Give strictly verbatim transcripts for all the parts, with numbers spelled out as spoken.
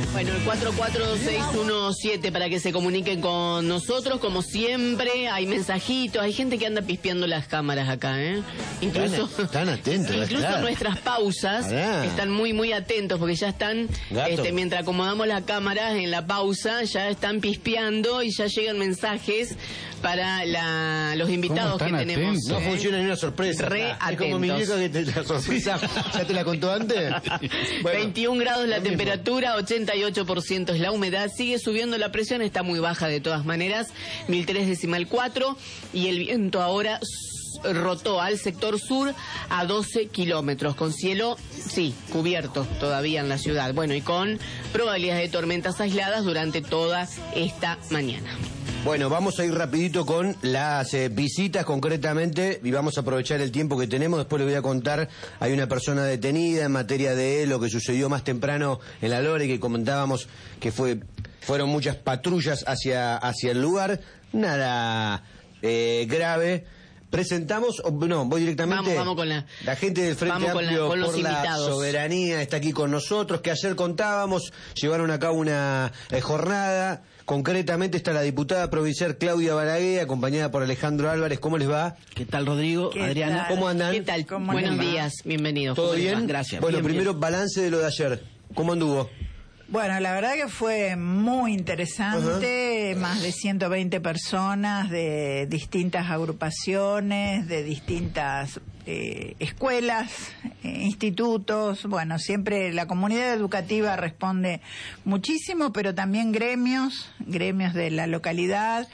Bueno, el cuatro cuatro seis uno siete para que se comuniquen con nosotros, como siempre. Hay mensajitos, hay gente que anda pispeando las cámaras acá, ¿eh? Incluso, están, están atentos. Incluso claro. nuestras pausas Ará. están muy, muy atentos, porque ya están, este, mientras acomodamos las cámaras en la pausa, ya están pispeando y ya llegan mensajes para la, los invitados que tenemos. Atentos? No ¿eh? funciona ni una sorpresa. Re ah, es como mi viejo que te, la sorpresa, ¿ya te la contó antes? Bueno, veintiún grados la lo temperatura, mismo. ochenta y ocho por ciento es la humedad, sigue subiendo la presión, está muy baja de todas maneras, mil tres decimal cuatro, y el viento ahora rotó al sector sur a doce kilómetros, con cielo, sí, cubierto todavía en la ciudad. Bueno, y con probabilidades de tormentas aisladas durante toda esta mañana. Bueno, vamos a ir rapidito con las eh, visitas concretamente y vamos a aprovechar el tiempo que tenemos. Después les voy a contar, hay una persona detenida en materia de lo que sucedió más temprano en la Lore, que comentábamos que fue fueron muchas patrullas hacia, hacia el lugar, nada eh, grave. Presentamos, o no, voy directamente. Vamos, vamos con la, la gente del Frente Amplio con la, con por la invitados. Soberanía está aquí con nosotros, que ayer contábamos, llevaron a cabo una eh, jornada. Concretamente está la diputada provincial Claudia Balaguer, acompañada por Alejandro Álvarez. ¿Cómo les va? ¿Qué tal, Rodrigo? ¿Qué Adriana. tal? ¿Cómo andan? ¿Qué tal? ¿Cómo Buenos les va? días, bienvenidos. ¿Todo ¿Cómo les bien? va? Gracias. Bueno, Bien, primero bien. balance de lo de ayer. ¿Cómo anduvo? Bueno, la verdad que fue muy interesante, Ajá. Más de ciento veinte personas de distintas agrupaciones, de distintas eh, escuelas, eh, institutos. Bueno, siempre la comunidad educativa responde muchísimo, pero también gremios, gremios de la localidad.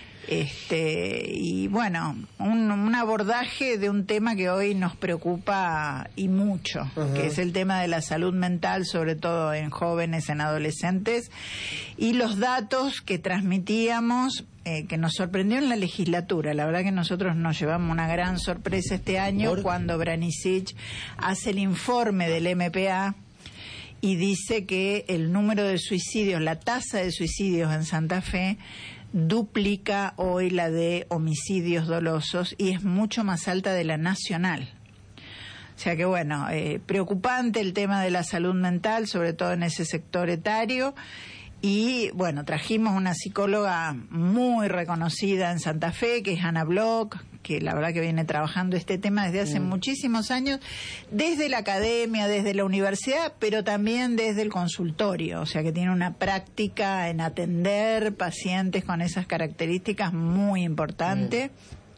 Este, y bueno, un, un abordaje de un tema que hoy nos preocupa y mucho, uh-huh. que es el tema de la salud mental, sobre todo en jóvenes, en adolescentes, y los datos que transmitíamos, eh, que nos sorprendió en la legislatura. La verdad que nosotros nos llevamos una gran sorpresa este año ¿Por? cuando Branicic hace el informe del M P A y dice que el número de suicidios, la tasa de suicidios en Santa Fe duplica hoy la de homicidios dolosos y es mucho más alta de la nacional. O sea que bueno, eh, preocupante el tema de la salud mental, sobre todo en ese sector etario. Y bueno, trajimos una psicóloga muy reconocida en Santa Fe, que es Ana Bloch, que la verdad que viene trabajando este tema desde hace mm. muchísimos años, desde la academia, desde la universidad, pero también desde el consultorio, o sea que tiene una práctica en atender pacientes con esas características muy importante.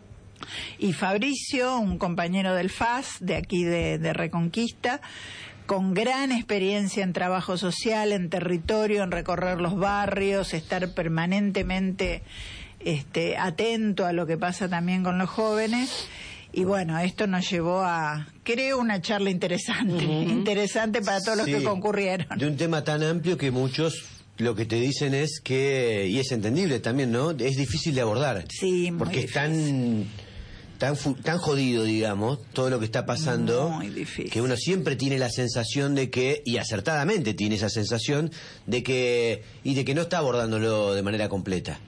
Mm. Y Fabricio, un compañero del F A S, de aquí de, de Reconquista, con gran experiencia en trabajo social, en territorio, en recorrer los barrios, estar permanentemente este, atento a lo que pasa también con los jóvenes. Y bueno, esto nos llevó a, creo, una charla interesante, uh-huh. interesante para todos sí, los que concurrieron. De un tema tan amplio que muchos lo que te dicen es que, y es entendible también, ¿no? Es difícil de abordar. Sí, muy porque difícil. es tan... Tan, tan jodido, digamos, todo lo que está pasando, muy difícil. Que uno siempre tiene la sensación de que, y acertadamente tiene esa sensación, de que, y de que no está abordándolo de manera completa.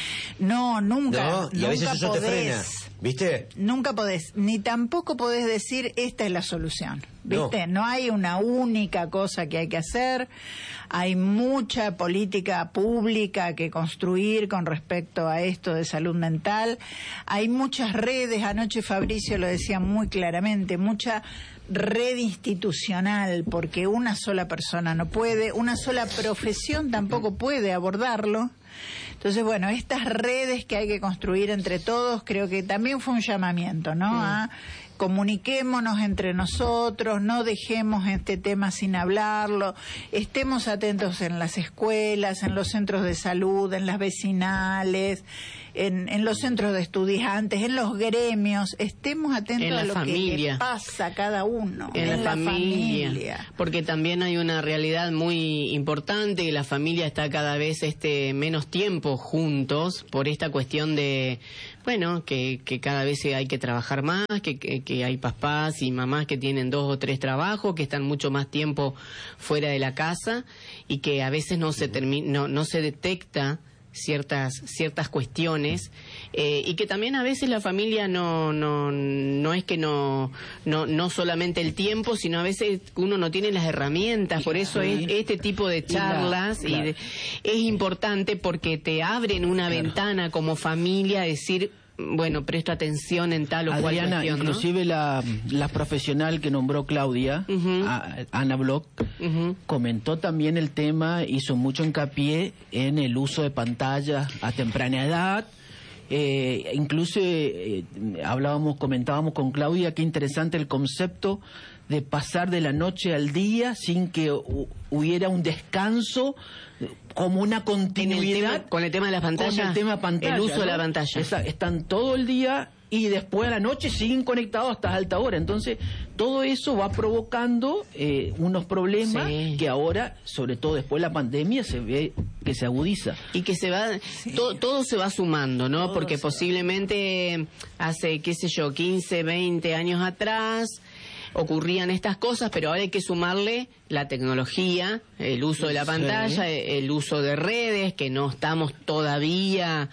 No, nunca. ¿No? Y nunca a veces eso podés, te frena, ¿viste? Nunca podés, ni tampoco podés decir esta es la solución, ¿viste? No. no hay una única cosa que hay que hacer, hay mucha política pública que construir con respecto a esto de salud mental, hay muchas redes, anoche Fabricio lo decía muy claramente, mucha red institucional, porque una sola persona no puede, una sola profesión tampoco puede abordarlo. Entonces, bueno, estas redes que hay que construir entre todos, creo que también fue un llamamiento, ¿no? Sí. A comuniquémonos entre nosotros, no dejemos este tema sin hablarlo, estemos atentos en las escuelas, en los centros de salud, en las vecinales, en, en los centros de estudiantes, en los gremios, estemos atentos en la a lo familia. que le pasa a cada uno. En, en la, la familia. familia. Porque también hay una realidad muy importante, que la familia está cada vez este menos tiempo juntos por esta cuestión de, bueno, que, que cada vez hay que trabajar más, que, que, que hay papás y mamás que tienen dos o tres trabajos, que están mucho más tiempo fuera de la casa y que a veces no se termina, no, no se detecta ciertas ciertas cuestiones eh, y que también a veces la familia no no no es que no no no solamente el tiempo, sino a veces uno no tiene las herramientas. Por eso es, este tipo de charlas y, la, claro. y de, es importante porque te abren una claro. ventana como familia a decir, bueno, presto atención en tal o cual Adriana, cuestión, ¿no? inclusive la, la profesional que nombró Claudia, uh-huh. a, Ana Bloch, uh-huh. comentó también el tema, hizo mucho hincapié en el uso de pantallas a temprana edad. Eh, incluso eh, hablábamos, comentábamos con Claudia qué interesante el concepto de pasar de la noche al día sin que hu- hubiera un descanso, como una continuidad. El tema, con el tema de las pantallas, con el tema pantalla, el uso ¿no? de la pantalla. Esa, están todo el día y después a la noche siguen conectados hasta alta hora. Entonces, todo eso va provocando eh, unos problemas sí. que ahora, sobre todo después de la pandemia, se ve que se agudiza. Y que se va, sí. to, todo se va sumando, ¿no? Todo Porque posiblemente va. hace, qué sé yo, quince, veinte años atrás ocurrían estas cosas, pero ahora hay que sumarle la tecnología, el uso de la pantalla, sí. el uso de redes, que no estamos todavía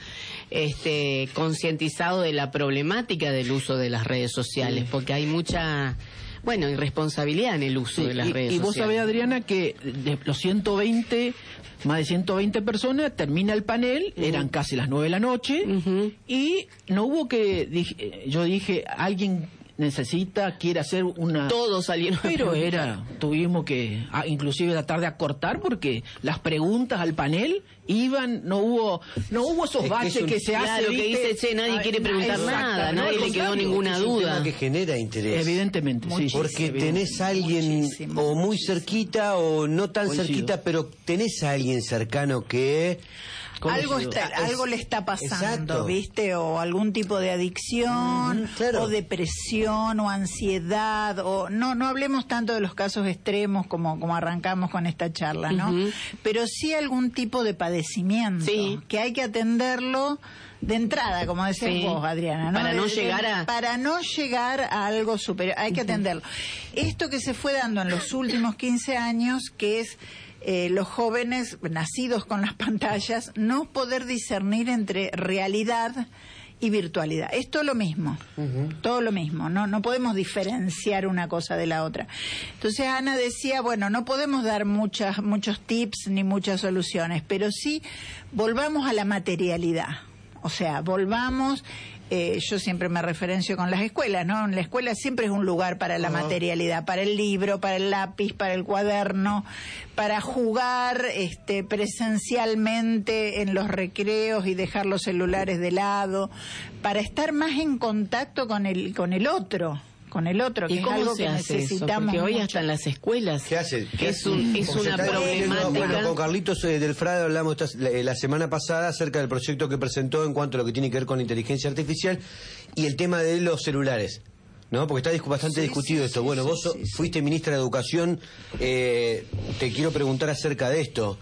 este, concientizados de la problemática del uso de las redes sociales, sí. porque hay mucha, bueno, irresponsabilidad en el uso sí, de las y, redes y sociales. Y vos sabés, Adriana, que de los ciento veinte, más de ciento veinte personas, termina el panel, uh-huh. eran casi las nueve de la noche, uh-huh. y no hubo que, dije, yo dije, alguien necesita, quiere hacer una... Todos salieron. Pero era, tuvimos que, ah, inclusive tratar de acortar porque las preguntas al panel iban, no hubo no hubo esos es baches que, un, que se claro, hace... Claro, que dice, che, nadie ah, quiere preguntar nada, no, nadie le quedó ninguna es duda. Es un tema que genera interés. Evidentemente, sí. Porque sí, tenés a alguien muchísimo, o muy muchísimo. cerquita o no tan Coincido. cerquita, pero tenés a alguien cercano que... Algo, está, algo le está pasando, Exacto. ¿viste? O algún tipo de adicción, mm, claro. o depresión, o ansiedad, o no no hablemos tanto de los casos extremos como, como arrancamos con esta charla, ¿no? Uh-huh. Pero sí algún tipo de padecimiento, sí. que hay que atenderlo de entrada, como decías sí. vos, Adriana, ¿no? Para no de, llegar a... Para no llegar a algo superior, hay que uh-huh. atenderlo. Esto que se fue dando en los últimos quince años, que es... Eh, los jóvenes nacidos con las pantallas no poder discernir entre realidad y virtualidad. Es todo lo mismo, uh-huh. todo lo mismo, no no podemos diferenciar una cosa de la otra. Entonces Ana decía, bueno, no podemos dar muchas muchos tips ni muchas soluciones, pero sí volvamos a la materialidad. O sea, volvamos... Eh, yo siempre me referencio con las escuelas, ¿no? En la escuela siempre es un lugar para la uh-huh. materialidad, para el libro, para el lápiz, para el cuaderno, para jugar este, presencialmente en los recreos y dejar los celulares de lado, para estar más en contacto con el con el otro. con el otro, que ¿Y es cómo algo se que hace necesitamos eso? Porque hoy mucho. hasta en las escuelas ¿Qué hace? que ¿Qué es, un, es una problemática. Bueno, con Carlitos eh, del Frade hablamos esta, la, la semana pasada acerca del proyecto que presentó en cuanto a lo que tiene que ver con la inteligencia artificial y el tema de los celulares, ¿no? Porque está discu- bastante sí, discutido sí, esto. Sí, bueno, sí, vos so, sí, fuiste sí. ministra de Educación, eh, te quiero preguntar acerca de esto.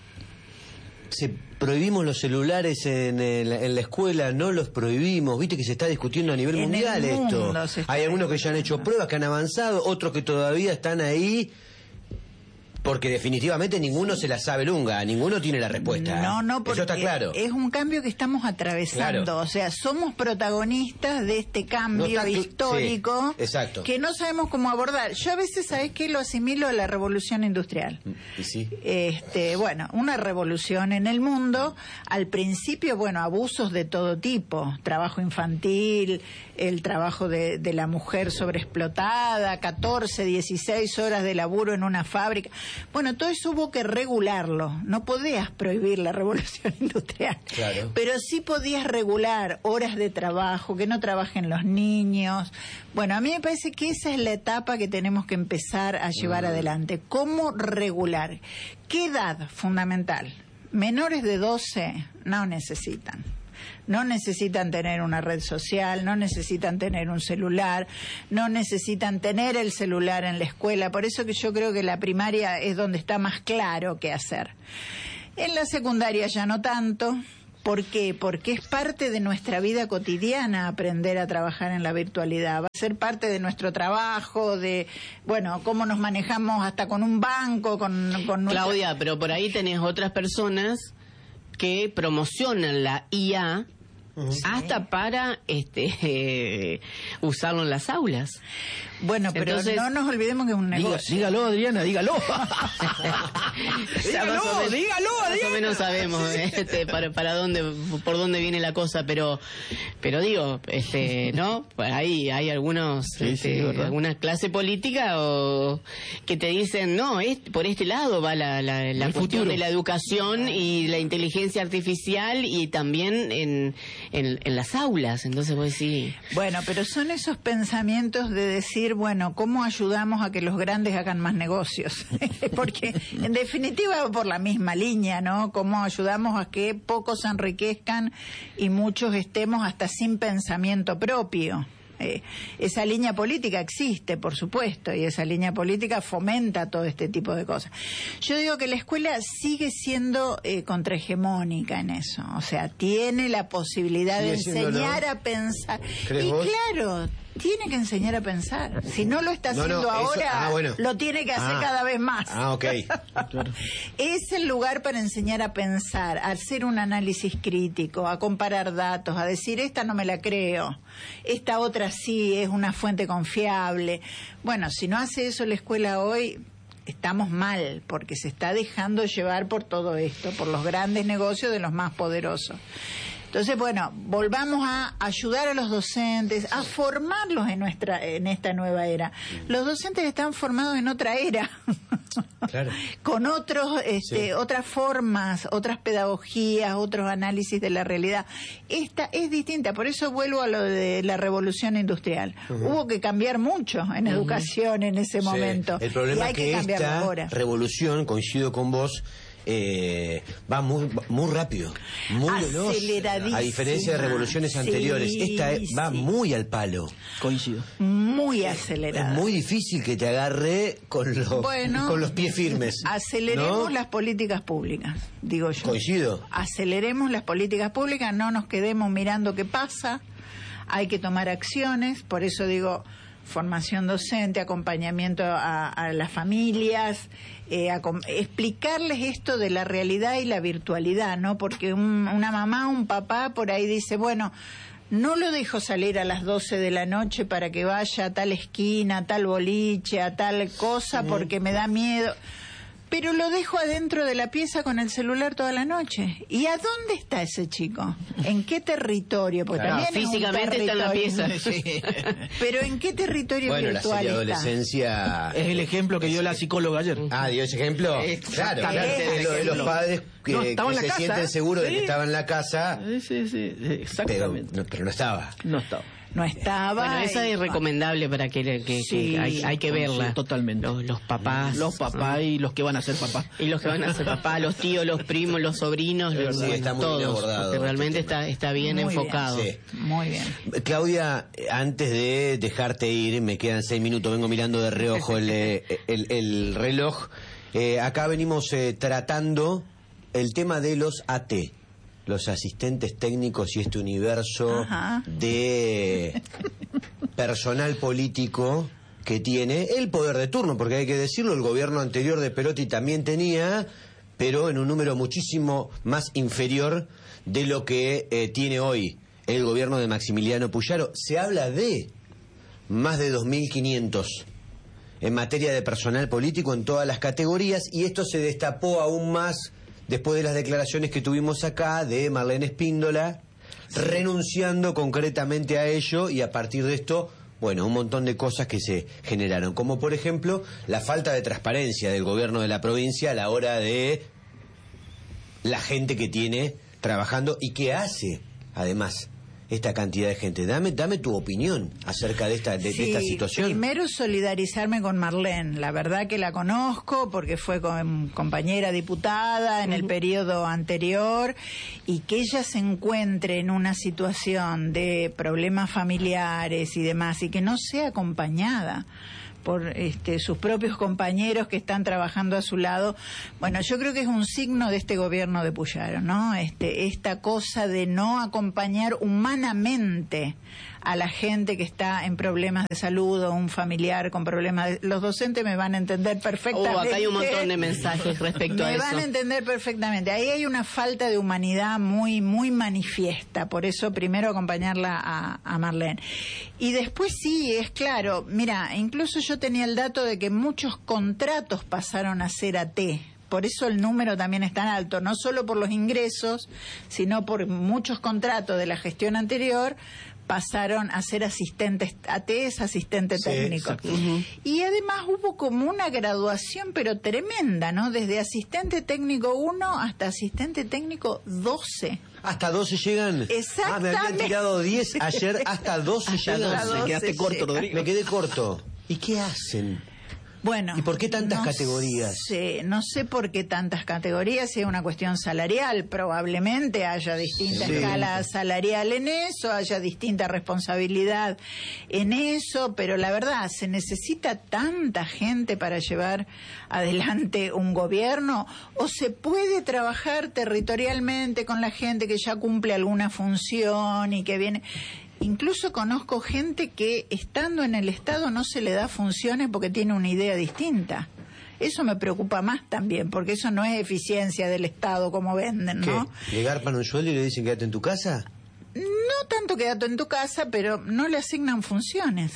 ¿Se prohibimos los celulares en, en, la, en la escuela? ¿No los prohibimos? Viste que se está discutiendo a nivel en mundial esto. Hay algunos que ya han hecho pruebas, que han avanzado, otros que todavía están ahí, porque definitivamente ninguno se la sabe lunga, ninguno tiene la respuesta. No, no, porque eso está claro. Es un cambio que estamos atravesando. Claro. O sea, somos protagonistas de este cambio no está, histórico sí, exacto. que no sabemos cómo abordar. Yo a veces, ¿sabés qué? Lo asimilo a la revolución industrial. ¿Y sí? Este, bueno, una revolución en el mundo. Al principio, bueno, abusos de todo tipo. Trabajo infantil, el trabajo de, de la mujer sobreexplotada, catorce, dieciséis horas de laburo en una fábrica. Bueno, todo eso hubo que regularlo. No podías prohibir la revolución industrial. Claro. Pero sí podías regular horas de trabajo, que no trabajen los niños. Bueno, a mí me parece que esa es la etapa que tenemos que empezar a llevar mm. adelante. ¿Cómo regular? ¿Qué edad fundamental? Menores de doce no necesitan. No necesitan tener una red social, no necesitan tener un celular, no necesitan tener el celular en la escuela. Por eso que yo creo que la primaria es donde está más claro qué hacer. En la secundaria ya no tanto. ¿Por qué? Porque es parte de nuestra vida cotidiana aprender a trabajar en la virtualidad. Va a ser parte de nuestro trabajo, de, bueno, cómo nos manejamos hasta con un banco, con, con nuestra... Claudia, pero por ahí tenés otras personas que promocionan la I A Sí. hasta para este eh, usarlo en las aulas. Bueno, pero Entonces, no nos olvidemos que es un Diga- negocio. dígalo, Adriana, dígalo. Ya más o menos- dígalo, más o Adriana. menos sabemos este, para, para dónde, por dónde viene la cosa, pero, pero digo, este, ¿no? Ahí hay algunos, Sí, este, sí, ¿verdad? alguna clase política o que te dicen, no, es, por este lado va la, la, la El cuestión futuro. de la educación y la inteligencia artificial y también en, en, en las aulas. Entonces vos decís, Bueno, pero son esos pensamientos de decir, bueno, ¿cómo ayudamos a que los grandes hagan más negocios? Porque, en definitiva, va por la misma línea, ¿no? ¿Cómo ayudamos a que pocos se enriquezcan y muchos estemos hasta sin pensamiento propio? Eh, esa línea política existe, por supuesto, y esa línea política fomenta todo este tipo de cosas. Yo digo que la escuela sigue siendo eh, contrahegemónica en eso, o sea, tiene la posibilidad de Sigue siendo, enseñar ¿no? a pensar. ¿Crees Y vos? claro, tiene que enseñar a pensar. Si no lo está No, haciendo no, eso- ahora, ah, bueno. lo tiene que hacer Ah. cada vez más. Ah, ok. Claro. Es el lugar para enseñar a pensar, a hacer un análisis crítico, a comparar datos, a decir, esta no me la creo, esta otra sí, es una fuente confiable. Bueno, si no hace eso la escuela hoy, estamos mal, porque se está dejando llevar por todo esto, por los grandes negocios de los más poderosos. Entonces, bueno, volvamos a ayudar a los docentes, a formarlos en nuestra, en esta nueva era. Los docentes están formados en otra era, Claro. con otros, este, Sí. otras formas, otras pedagogías, otros análisis de la realidad. Esta es distinta, por eso vuelvo a lo de la revolución industrial. Hubo que cambiar mucho en educación en ese Sí. momento. El problema y hay es que, que cambiarlo esta ahora. revolución, coincido con vos, eh, va muy muy rápido, muy veloz, Aceleradísima. a diferencia de revoluciones Sí, anteriores. Esta eh, va sí. muy al palo. Coincido. Muy Es acelerada. muy difícil que te agarre con los, Bueno, con los pies firmes. Aceleremos ¿no? las políticas públicas, digo yo. Coincido. Aceleremos las políticas públicas, no nos quedemos mirando qué pasa, hay que tomar acciones, por eso digo formación docente, acompañamiento a, a las familias, eh, acom- explicarles esto de la realidad y la virtualidad, ¿no? Porque un- una mamá, un papá por ahí dice, bueno, no lo dejo salir a las doce de la noche para que vaya a tal esquina, a tal boliche, a tal cosa, porque me da miedo. Pero lo dejo adentro de la pieza con el celular toda la noche. ¿Y a dónde está ese chico? ¿En qué territorio? Porque Claro, también es un físicamente está en la pieza. territorio. Pero ¿en qué territorio Bueno, la virtual serie está? adolescencia. Es el ejemplo que dio la psicóloga ayer. Ah, dio ese ejemplo. Claro, claro. Exactamente. Es lo de los padres que, No, estaba que en la se casa. sienten seguros de que Sí. estaba en la casa, Sí, sí, sí, pero exactamente. no, pero no estaba. No estaba. No estaba. bueno, esa y- es recomendable para que, que- que Sí, hay, hay que verla. Sí, totalmente. Los, los papás. Los papás y los que van a ser papás. Y los que van a ser papás, los tíos, los primos, los sobrinos, los, Sí, está muy bien todos. abordado Porque realmente este tema. está, está bien Muy bien, enfocado. Sí. Muy bien. Claudia, antes de dejarte ir, me quedan seis minutos, vengo mirando de reojo el, eh, el, el reloj. Eh, acá venimos eh, tratando el tema de los A T, los asistentes técnicos y este universo Ajá. de personal político que tiene el poder de turno, porque hay que decirlo, el gobierno anterior de Perotti también tenía, pero en un número muchísimo más inferior de lo que eh, tiene hoy el gobierno de Maximiliano Puyaro. Se habla de más de dos mil quinientos en materia de personal político en todas las categorías, y esto se destapó aún más después de las declaraciones que tuvimos acá de Marlene Espíndola, renunciando concretamente a ello, y a partir de esto, bueno, un montón de cosas que se generaron, como por ejemplo la falta de transparencia del gobierno de la provincia a la hora de la gente que tiene trabajando y que hace, además, esta cantidad de gente. Dame, dame tu opinión acerca de esta, de, de Sí, esta situación. Primero solidarizarme con Marlene, la verdad que la conozco porque fue con- compañera diputada en el periodo anterior, y que ella se encuentre en una situación de problemas familiares y demás y que no sea acompañada por este, sus propios compañeros que están trabajando a su lado. Bueno, yo creo que es un signo de este gobierno de Puyaro, ¿no? Este, esta cosa de no acompañar humanamente a la gente que está en problemas de salud o un familiar con problemas de... Los docentes me van a entender perfectamente. Oh, acá hay un montón de mensajes respecto a me eso. van a entender perfectamente. Ahí hay una falta de humanidad muy, muy manifiesta. Por eso primero acompañarla a, a Marlene. Y después sí, es claro. Mira, incluso yo tenía el dato de que muchos contratos pasaron a ser A T. Por eso el número también es tan alto, no solo por los ingresos, sino por muchos contratos de la gestión anterior pasaron a ser asistentes, A T es asistente Sí, técnico. Uh-huh. Y además hubo como una graduación, pero tremenda, ¿no? Desde asistente técnico uno hasta asistente técnico doce. ¿Hasta doce llegan? Exactamente. Ah, me habían tirado diez ayer, hasta doce hasta llegan. doce. Me quedaste corto, Rodrigo. Me quedé corto. ¿Y qué hacen? Bueno, ¿Y por qué tantas no categorías? Sé, no sé por qué tantas categorías, si es una cuestión salarial, probablemente haya distinta Sí. escala salarial en eso, haya distinta responsabilidad en eso, pero la verdad, ¿se necesita tanta gente para llevar adelante un gobierno? ¿O se puede trabajar territorialmente con la gente que ya cumple alguna función y que viene...? Incluso conozco gente que estando en el Estado no se le da funciones porque tiene una idea distinta. Eso me preocupa más también, porque eso no es eficiencia del Estado como venden, ¿no? ¿Qué? ¿Le garpan un sueldo y le dicen quédate en tu casa? No tanto quédate en tu casa, pero no le asignan funciones.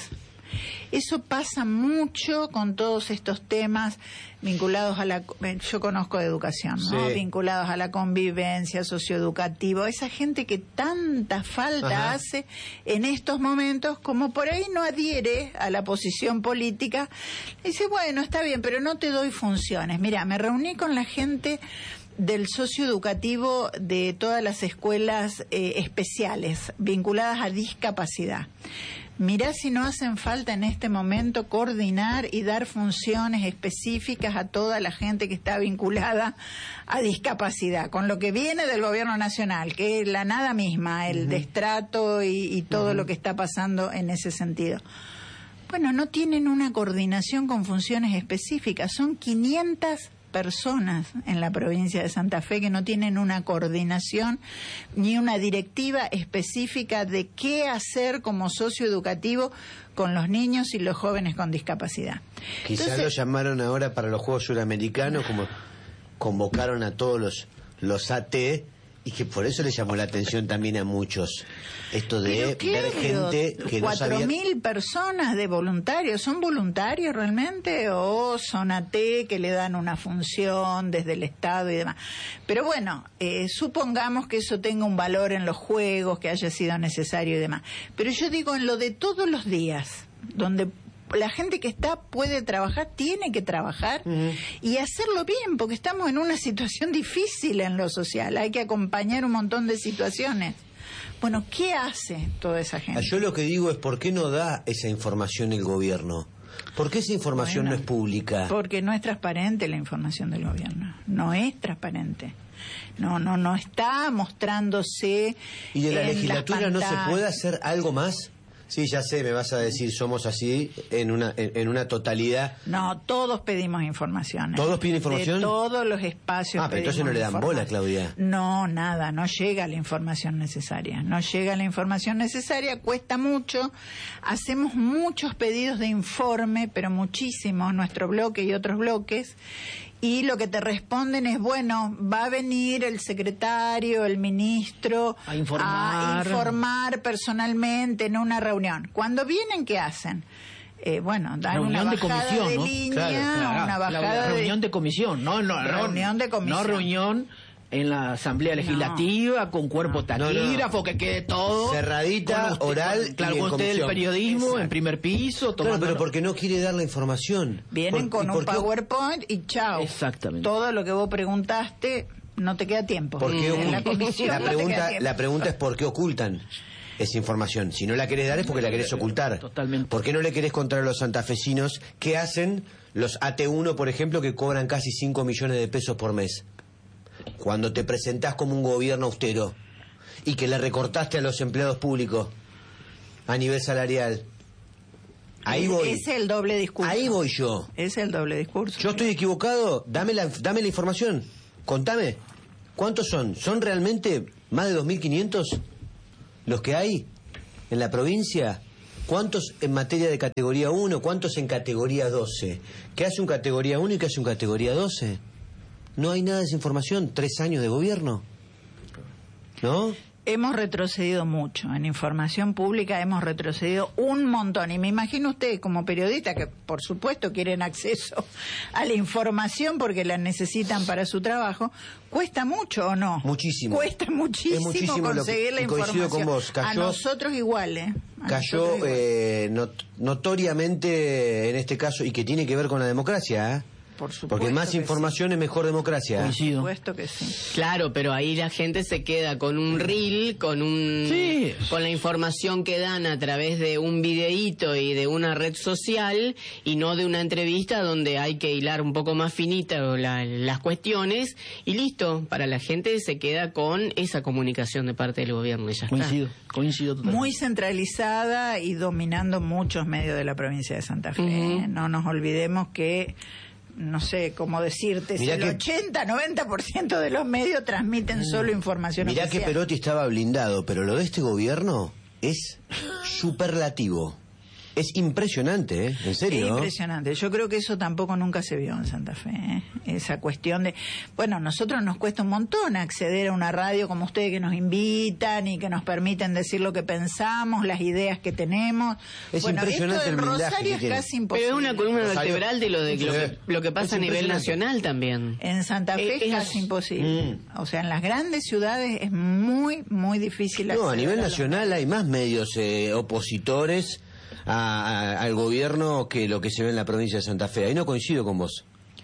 Eso pasa mucho con todos estos temas vinculados a la... Yo conozco de educación, ¿no? Sí. Vinculados a la convivencia, socioeducativo. Esa gente que tanta falta Ajá. hace en estos momentos, como por ahí no adhiere a la posición política, dice, bueno, está bien, pero no te doy funciones. Mira, me reuní con la gente del socioeducativo de todas las escuelas eh, especiales vinculadas a discapacidad. Mirá si no hacen falta en este momento coordinar y dar funciones específicas a toda la gente que está vinculada a discapacidad, con lo que viene del gobierno nacional, que es la nada misma, el uh-huh. destrato y, y todo uh-huh. lo que está pasando en ese sentido. Bueno, no tienen una coordinación con funciones específicas, son quinientas personas en la provincia de Santa Fe que no tienen una coordinación ni una directiva específica de qué hacer como socioeducativo con los niños y los jóvenes con discapacidad. Quizás Entonces, lo llamaron ahora para los Juegos Suramericanos, como convocaron a todos los, los A T, y que por eso le llamó la atención también a muchos. Esto de ver gente que no sabía... cuatro mil personas de voluntarios, ¿son voluntarios realmente o son A T que le dan una función desde el Estado y demás? Pero bueno, eh, supongamos que eso tenga un valor en los juegos, que haya sido necesario y demás. Pero yo digo, en lo de todos los días, donde la gente que está puede trabajar, tiene que trabajar uh-huh. y hacerlo bien, porque estamos en una situación difícil en lo social, hay que acompañar un montón de situaciones. Bueno, ¿qué hace toda esa gente? Yo lo que digo es, ¿por qué no da esa información el gobierno? ¿Por qué esa información bueno, no es pública? Porque no es transparente la información del gobierno, no es transparente. No, no, no está mostrándose. ¿Y de la en legislatura no se puede hacer algo más? Sí, ya sé, me vas a decir, somos así en una en, en una totalidad. No, todos pedimos información. ¿Todos piden información? De todos los espacios. Ah, pero entonces no le dan bola, Claudia. No, nada, no llega la información necesaria. No llega la información necesaria, cuesta mucho. Hacemos muchos pedidos de informe, pero muchísimos, nuestro bloque y otros bloques. Y lo que te responden es, bueno, va a venir el secretario, el ministro a informar, a informar personalmente en una reunión. Cuando vienen, ¿qué hacen? Eh, bueno, dan reunión una de bajada comisión, de ¿no? línea, Claro, claro. una bajada la, la reunión de... de comisión, no, no, reunión no, de comisión. no reunión en la Asamblea Legislativa no. con cuerpo taquígrafo, no, no. que quede todo cerradita, usted, oral, con, claro, y en con usted comisión. El periodismo Exacto. en primer piso. Claro, pero porque no quiere dar la información. Vienen por, con un PowerPoint y chao. Exactamente. Todo lo que vos preguntaste no te queda tiempo. ¿Por qué en la comisión la no pregunta, te queda tiempo. La pregunta es ¿por qué ocultan esa información? Si no la querés dar es porque la querés ocultar. Totalmente. ¿Por qué no le querés contar a los santafesinos qué hacen los A T uno, por ejemplo, que cobran casi cinco millones de pesos por mes? Cuando te presentás como un gobierno austero y que le recortaste a los empleados públicos a nivel salarial. Ahí voy. Es el doble discurso. Ahí voy yo. Es el doble discurso. ¿Yo estoy equivocado? Dame la, dame la información. Contame. ¿Cuántos son? ¿Son realmente más de dos mil quinientos los que hay? en la provincia? ¿Cuántos en materia de categoría uno? ¿Cuántos en categoría doce? ¿Qué hace un categoría uno y qué hace un categoría doce? No hay nada de esa información. ¿Tres años de gobierno? ¿No? Hemos retrocedido mucho. En información pública hemos retrocedido un montón. Y me imagino usted, como periodista, que por supuesto quieren acceso a la información porque la necesitan para su trabajo, ¿cuesta mucho o no? Muchísimo. Cuesta muchísimo, muchísimo conseguir que, la información. Con vos. Cayó, a nosotros igual, ¿eh? A cayó igual. eh, not, notoriamente en este caso, y que tiene que ver con la democracia, ¿eh? Por supuesto. Porque más que información sí. es mejor democracia. Por supuesto que sí. Claro, pero ahí la gente se queda con un reel, con un Sí. con la información que dan a través de un videíto y de una red social, y no de una entrevista donde hay que hilar un poco más finita la, las cuestiones, y listo, para la gente se queda con esa comunicación de parte del gobierno y ya está. Coincido, coincido totalmente. Muy centralizada y dominando muchos medios de la provincia de Santa Fe. Ujú. ¿eh? No nos olvidemos que, no sé cómo decirte, si Mirá el que- ochenta, noventa por ciento de los medios transmiten solo información Mirá que oficial. Perotti estaba blindado, pero lo de este gobierno es superlativo. Es impresionante, ¿eh? En Es serio. impresionante. Yo creo que eso tampoco nunca se vio en Santa Fe. ¿eh? Esa cuestión de... Bueno, a nosotros nos cuesta un montón acceder a una radio como ustedes que nos invitan y que nos permiten decir lo que pensamos, las ideas que tenemos. Es bueno, impresionante esto el del blindaje Rosario que es tiene. casi imposible. Pero es una columna Rosario. vertebral de lo de lo que, lo que pasa Es a nivel impresionante. nacional también. En Santa Fe Eh, es es- casi imposible. Mm. O sea, en las grandes ciudades es muy, muy difícil No, a acceder nivel los- nacional hay más medios eh, opositores a- a- al gobierno que lo que se ve en la provincia de Santa Fe. Ahí no coincido con vos.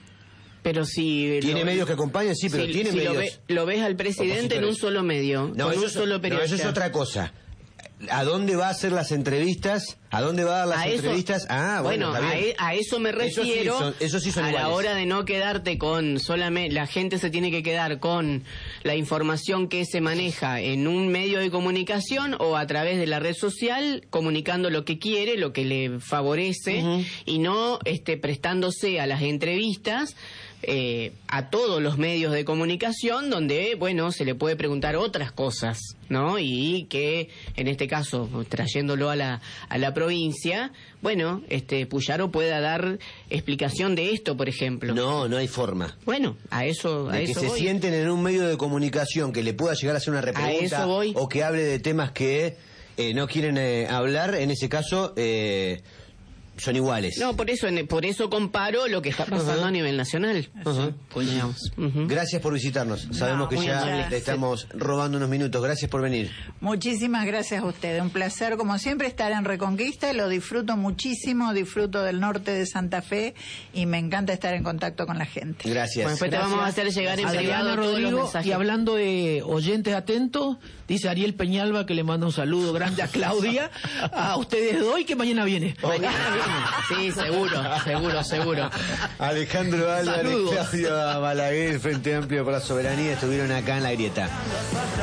Pero si Tiene lo- medios que acompañan, sí, pero si- tiene si medios lo, ve- lo ves al presidente en un opositores. solo medio, No, con eso un es, solo no, periodista. eso es otra cosa. ¿A dónde va a hacer las entrevistas? ¿A dónde va a dar las A eso- entrevistas? Ah, bueno, bueno, está a, bien. e- a eso me Eso sí refiero. son- eso sí son a la iguales. hora de no quedarte con solamente, la gente se tiene que quedar con la información que se maneja en un medio de comunicación o a través de la red social, comunicando lo que quiere, lo que le favorece, Ujú. y no este, prestándose a las entrevistas. Eh, a todos los medios de comunicación donde, bueno, se le puede preguntar otras cosas, ¿no? Y que, en este caso, trayéndolo a la, a la provincia, bueno, este Puyaro pueda dar explicación de esto, por ejemplo. No, no hay forma. Bueno, a eso, a De que eso se voy. sienten en un medio de comunicación que le pueda llegar a hacer una repregunta eso voy. o que hable de temas que eh, no quieren eh, hablar, en ese caso eh, son iguales. No, por eso, en- por eso comparo lo que está pasando Ajá. a nivel nacional. Ajá. Digamos. Ujú. Gracias por visitarnos. Sabemos que muy ya amable. le estamos robando unos minutos. Gracias por venir. Muchísimas gracias a ustedes. Un placer, como siempre, estar en Reconquista. Lo disfruto muchísimo, disfruto del norte de Santa Fe y me encanta estar en contacto con la gente. Gracias. Bueno, después te vamos a hacer llegar en Adriana privado todos los Rodrigo, mensajes. y hablando de oyentes atentos, dice Ariel Peñalba que le manda un saludo grande a Claudia, a ustedes dos, y que mañana viene. Mañana viene. Sí, seguro, seguro, seguro. Alejandro Álvarez, Saludos. Claudio Balaguer, Frente Amplio por la Soberanía, estuvieron acá en La Grieta.